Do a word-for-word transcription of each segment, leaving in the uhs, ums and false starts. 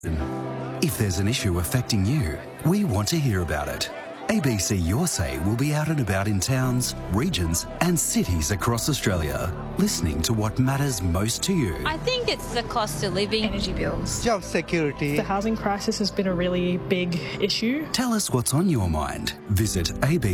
If there's an issue affecting you, we want to hear about it. A B C Your Say will be out and about in towns, regions and cities across Australia, listening to what matters most to you. I think it's the cost of living, energy bills, job security. The housing crisis has been a really big issue. Tell us what's on your mind. Visit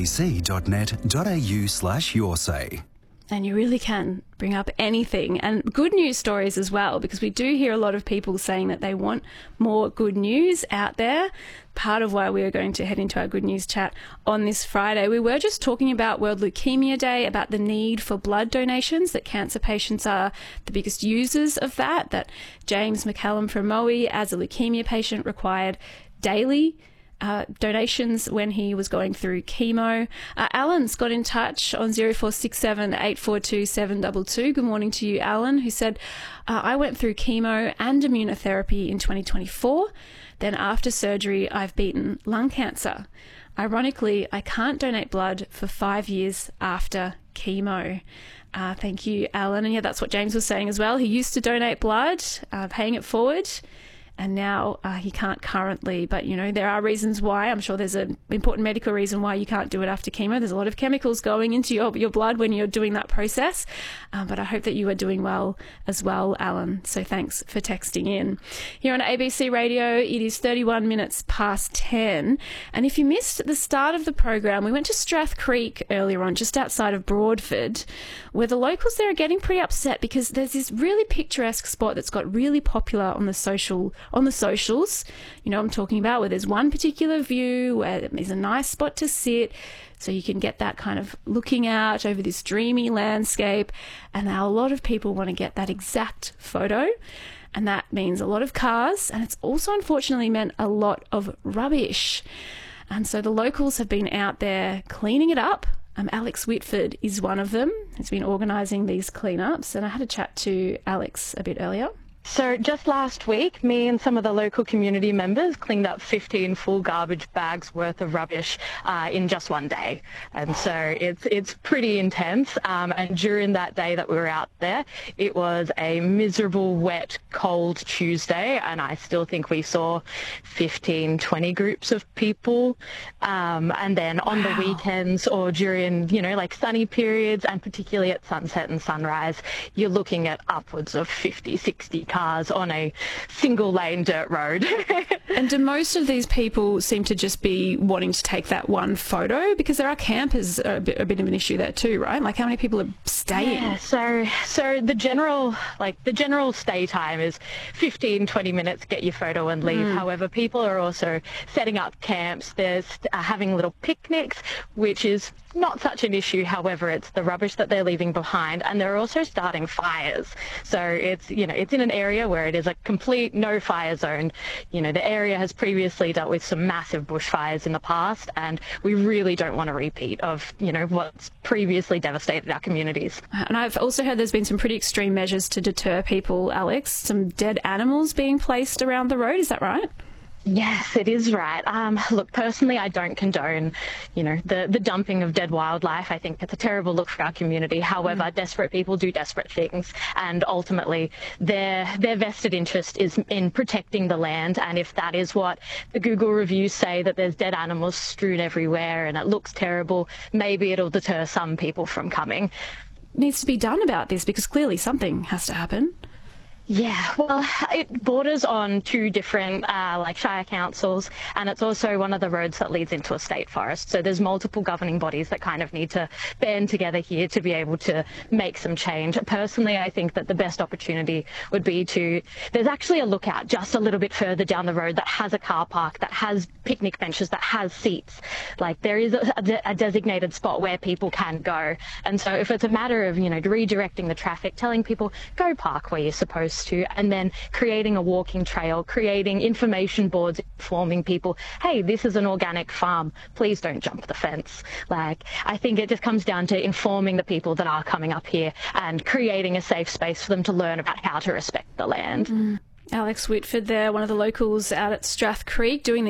abc.net.au slash your say. And you really can bring up anything, and good news stories as well, because we do hear a lot of people saying that they want more good news out there. Part of why we are going to head into our good news chat on this Friday. We were just talking about World Leukemia Day, about the need for blood donations, that cancer patients are the biggest users of that, that James McCallum from Moe, as a leukemia patient, required daily Uh, donations when he was going through chemo. Uh, Alan's got in touch on zero four six seven, eight four two, seven two two. Good morning to you, Alan, who said, uh, I went through chemo and immunotherapy in twenty twenty-four. Then after surgery, I've beaten lung cancer. Ironically, I can't donate blood for five years after chemo. Uh, thank you, Alan. And yeah, that's what James was saying as well. He used to donate blood, uh, paying it forward, and now uh, he can't currently. But, you know, there are reasons why. I'm sure there's an important medical reason why you can't do it after chemo. There's a lot of chemicals going into your, your blood when you're doing that process. Um, but I hope that you are doing well as well, Alan. So thanks for texting in. Here on A B C Radio, it is thirty-one minutes past ten. And if you missed the start of the program, we went to Strath Creek earlier on, just outside of Broadford, where the locals there are getting pretty upset because there's this really picturesque spot that's got really popular on the social on the socials. You know what I'm talking about, where there's one particular view where there's a nice spot to sit, so you can get that kind of looking out over this dreamy landscape. And now a lot of people want to get that exact photo, and that means a lot of cars, and it's also unfortunately meant a lot of rubbish. And so the locals have been out there cleaning it up. Um, Alex Whitford is one of them. He's been organising these cleanups, and I had a chat to Alex a bit earlier. So just last week, me and some of the local community members cleaned up fifteen full garbage bags worth of rubbish uh, in just one day. And so it's it's pretty intense. Um, and during that day that we were out there, it was a miserable, wet, cold Tuesday. And I still think we saw fifteen, twenty groups of people. Um, and then on wow. the weekends or during, you know, like sunny periods, and particularly at sunset and sunrise, you're looking at upwards of fifty, sixty cars on a single lane dirt road. And do most of these people seem to just be wanting to take that one photo? Because there are campers are a bit, a bit of an issue there too, right? Like, how many people are staying? Yeah, so so the general like the general stay time is fifteen, twenty minutes, get your photo and leave. Mm. However, people are also setting up camps. There's uh, having little picnics, which is not such an issue. However, it's the rubbish that they're leaving behind, and they're also starting fires. So it's, you know, it's in an area where it is a complete no fire zone. You know, the area has previously dealt with some massive bushfires in the past, and we really don't want a repeat of, you know, what's previously devastated our communities. And I've also heard there's been some pretty extreme measures to deter people, Alex. Some dead animals being placed around the road, is that right? Yes, it is right. Um, look, personally, I don't condone, you know, the, the dumping of dead wildlife. I think it's a terrible look for our community. However, mm. desperate people do desperate things, and ultimately their their vested interest is in protecting the land. And if that is what the Google reviews say, that there's dead animals strewn everywhere and it looks terrible, maybe it'll deter some people from coming. Needs to be done about this, because clearly something has to happen. Yeah, well, it borders on two different uh, like shire councils, and it's also one of the roads that leads into a state forest. So there's multiple governing bodies that kind of need to band together here to be able to make some change. Personally, I think that the best opportunity would be to, there's actually a lookout just a little bit further down the road that has a car park, that has picnic benches, that has seats. Like, there is a, a designated spot where people can go. And so if it's a matter of, you know, redirecting the traffic, telling people, go park where you're supposed to, and then creating a walking trail, creating information boards informing people, hey, this is an organic farm, please don't jump the fence. Like, I think it just comes down to informing the people that are coming up here and creating a safe space for them to learn about how to respect the land. Mm. Alex Whitford there, one of the locals out at Strath Creek, doing these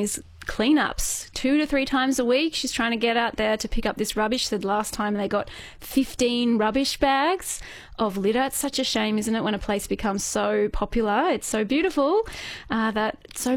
cleanups two to three times a week. She's trying to get out there to pick up this rubbish. She said last time they got fifteen rubbish bags of litter. It's such a shame, isn't it, when a place becomes so popular? It's so beautiful uh, that so